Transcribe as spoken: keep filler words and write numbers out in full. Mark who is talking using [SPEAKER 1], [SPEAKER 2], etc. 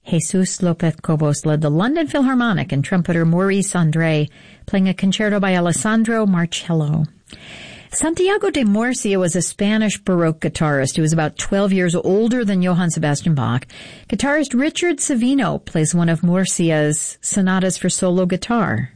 [SPEAKER 1] Jesus Lopez Cobos led the London Philharmonic and trumpeter Maurice André playing a concerto by Alessandro Marcello. Santiago de Murcia was a Spanish Baroque guitarist who was about twelve years older than Johann Sebastian Bach. Guitarist Richard Savino plays one of Murcia's sonatas for solo guitar.